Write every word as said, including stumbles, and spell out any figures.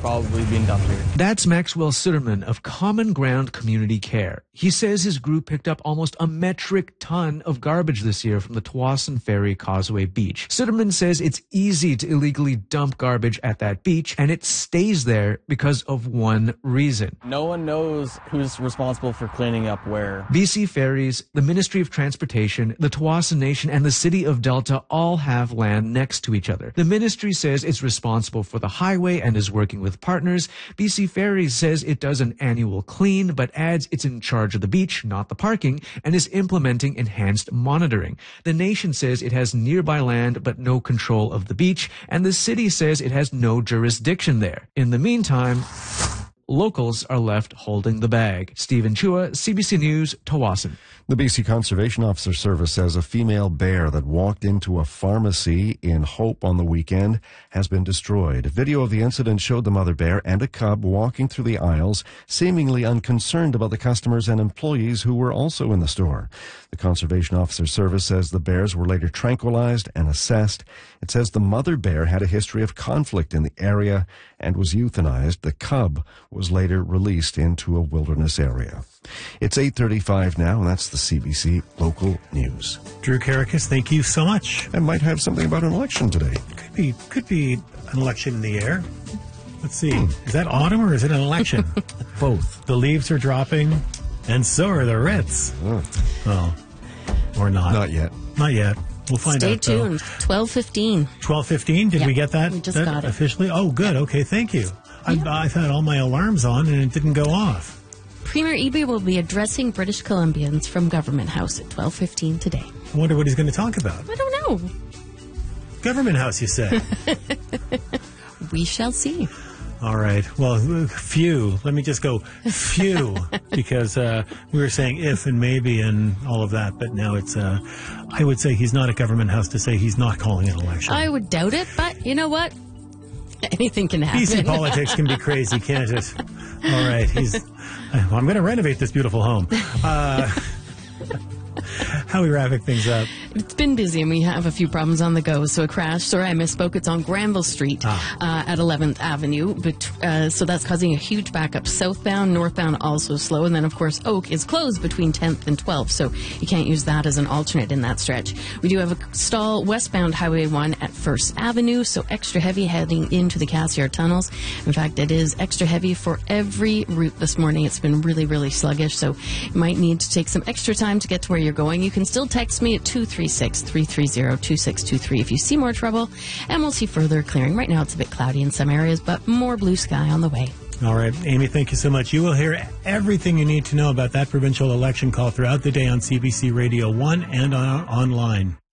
probably being dumped here. That's Maxwell Sitterman of Common Ground Community Care. He says his group picked up almost a metric ton of garbage this year from the Tsawwassen Ferry Causeway Beach. Sitterman says it's easy to illegally dump garbage at that beach, and it stays there because of one reason. No one knows who's responsible for cleaning up where. B C Ferries, the Ministry of Transportation, the Tsawwassen Nation, and the City of Delta all have land next to each other. The ministry says it's responsible for the highway and is working with partners. B C Ferries says it does an annual clean, but adds it's in charge of the beach, not the parking, and is implementing enhanced monitoring. The nation says it has nearby land but no control of the beach, and the city says it has no jurisdiction there. In the meantime, locals are left holding the bag. Stephen Chua, C B C News, Tsawwassen. The B C Conservation Officer Service says a female bear that walked into a pharmacy in Hope on the weekend has been destroyed. A video of the incident showed the mother bear and a cub walking through the aisles, seemingly unconcerned about the customers and employees who were also in the store. The Conservation Officer Service says the bears were later tranquilized and assessed. It says the mother bear had a history of conflict in the area and was euthanized. The cub was later released into a wilderness area. It's eight thirty-five now, and that's the C B C Local News. Drew Karakis, thank you so much. I might have something about an election today. Could be, could be an election in the air. Let's see. Hmm. Is that autumn or is it an election? Both. The leaves are dropping, and so are the Ritz. Oh. oh. Or not. Not yet. Not yet. We'll find Stay out. Stay tuned. twelve fifteen. twelve fifteen? Did yep, we get that? We just that got it. Officially? Oh, good. Okay, thank you. Yep. I, I've had all my alarms on and it didn't go off. Premier Eby will be addressing British Columbians from Government House at twelve fifteen today. I wonder what he's going to talk about. I don't know. Government House, you say? We shall see. All right. Well, phew. Let me just go phew, because uh, we were saying if and maybe and all of that, but now it's, uh, I would say he's not at Government House to say he's not calling an election. I would doubt it, but you know what? Anything can happen. B C politics can be crazy, can't it? All right. He's. I'm going to renovate this beautiful home. Uh, how are we wrapping things up? It's been busy and we have a few problems on the go. So a crash, sorry I misspoke, it's on Granville Street ah. uh, at eleventh Avenue. But, uh, so that's causing a huge backup southbound, northbound also slow. And then, of course, Oak is closed between tenth and twelfth. So you can't use that as an alternate in that stretch. We do have a stall westbound Highway one at first Avenue. So extra heavy heading into the Cassiar tunnels. In fact, it is extra heavy for every route this morning. It's been really, really sluggish. So you might need to take some extra time to get to where you're going. You can still text me at two three six, three three zero, two six two three if you see more trouble, and we'll see further clearing. Right now it's a bit cloudy in some areas, but more blue sky on the way. All right, Amy, thank you so much. You will hear everything you need to know about that provincial election call throughout the day on C B C Radio one and on online.